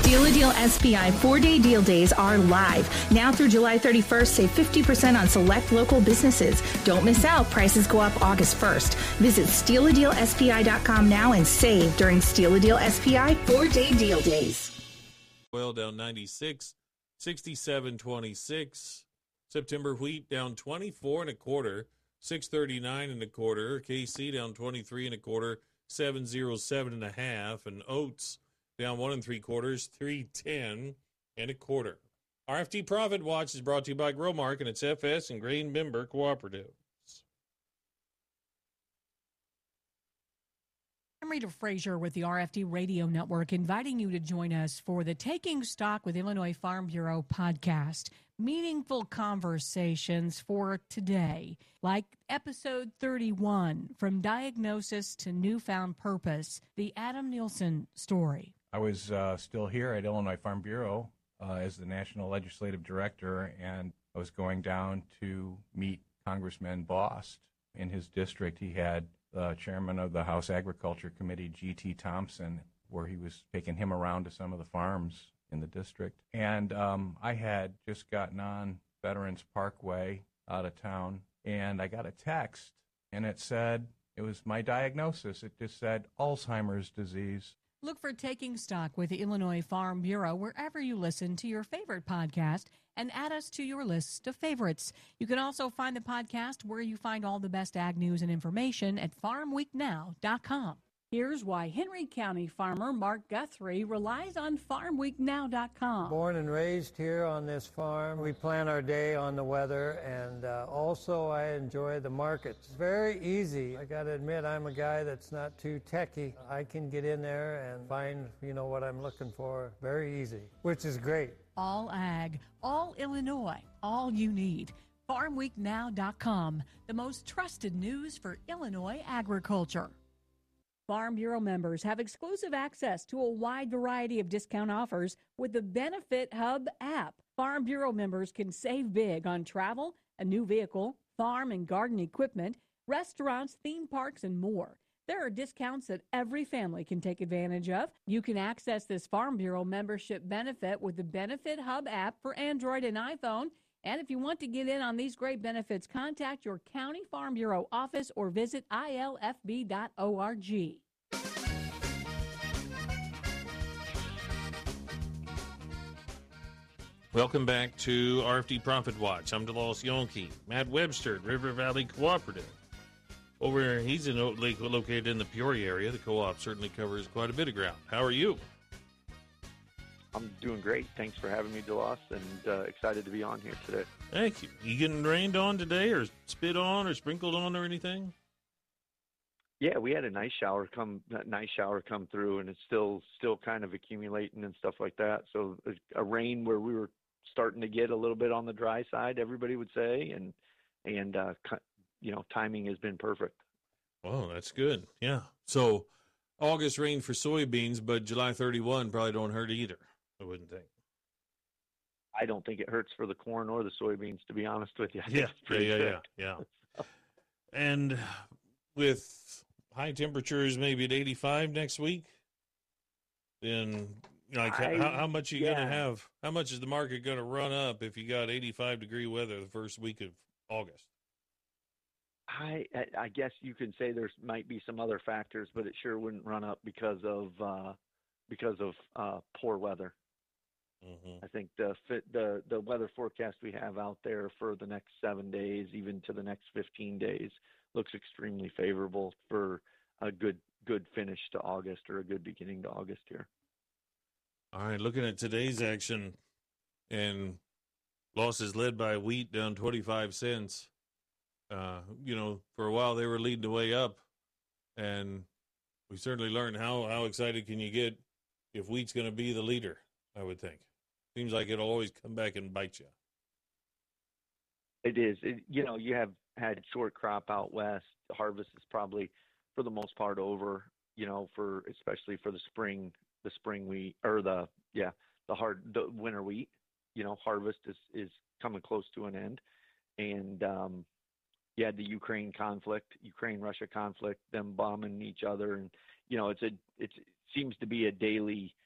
Steal a Deal SPI 4-day deal days are live. Now through July 31st, save 50% on select local businesses. Don't miss out. Prices go up August 1st. Visit StealADealSPI.com now and save during Steal a Deal SPI 4-day deal days. Oil down 96, 67.26. September wheat down 24 and a quarter, 639 and a quarter. KC down 23 and a quarter, 707 and a half. And oats down 1 3/4, 310 and a quarter. RFD Profit Watch is brought to you by Growmark and its FS and Grain member cooperatives. I'm Rita Frazier with the RFD Radio Network, inviting you to join us for the Taking Stock with Illinois Farm Bureau podcast. Meaningful conversations for today, like episode 31, From Diagnosis to Newfound Purpose, the Adam Nielsen story. I was still here at Illinois Farm Bureau as the National Legislative Director, and I was going down to meet Congressman Bost. In his district, he had the chairman of the House Agriculture Committee, G.T. Thompson, where he was taking him around to some of the farms in the district. And I had just gotten on Veterans Parkway out of town, and I got a text, and it said, it was my diagnosis. It just said Alzheimer's disease. Look for Taking Stock with the Illinois Farm Bureau wherever you listen to your favorite podcast and add us to your list of favorites. You can also find the podcast where you find all the best ag news and information at farmweeknow.com. Here's why Henry County farmer Mark Guthrie relies on farmweeknow.com. Born and raised here on this farm. We plan our day on the weather, and also I enjoy the markets. Very easy. I got to admit, I'm a guy that's not too techy. I can get in there and find, what I'm looking for very easy, which is great. All ag, all Illinois, all you need. farmweeknow.com, the most trusted news for Illinois agriculture. Farm Bureau members have exclusive access to a wide variety of discount offers with the Benefit Hub app. Farm Bureau members can save big on travel, a new vehicle, farm and garden equipment, restaurants, theme parks, and more. There are discounts that every family can take advantage of. You can access this Farm Bureau membership benefit with the Benefit Hub app for Android and iPhone. And if you want to get in on these great benefits, contact your County Farm Bureau office or visit ilfb.org. Welcome back to RFD Profit Watch. I'm DeLoss Yonke. Matt Webster, River Valley Cooperative. He's located in the Peoria area. The co-op certainly covers quite a bit of ground. How are you? I'm doing great. Thanks for having me, DeLoss, and excited to be on here today. Thank you. You getting rained on today, or spit on, or sprinkled on, or anything? Yeah, we had a nice shower come through, and it's still kind of accumulating and stuff like that. So a rain where we were starting to get a little bit on the dry side, everybody would say, and timing has been perfect. Oh, that's good. Yeah. So August rain for soybeans, but July 31 probably don't hurt either, I wouldn't think. I don't think it hurts for the corn or the soybeans, to be honest with you. Yeah. And with high temperatures maybe at 85 next week, then how much are you going to have? How much is the market going to run up if you got 85-degree weather the first week of August? I guess you can say there might be some other factors, but it sure wouldn't run up because of poor weather. Mm-hmm. I think the weather forecast we have out there for the next 7 days, even to the next 15 days, looks extremely favorable for a good finish to August, or a good beginning to August here. All right, looking at today's action, and losses led by wheat down 25 cents. For a while they were leading the way up, and we certainly learned how excited can you get if wheat's going to be the leader, I would think. Seems like it'll always come back and bite you. It is. You have had short crop out west. The harvest is probably, for the most part, over, especially for the spring wheat, or the winter wheat. Harvest is coming close to an end. And the Ukraine-Russia conflict, them bombing each other, and it seems to be a daily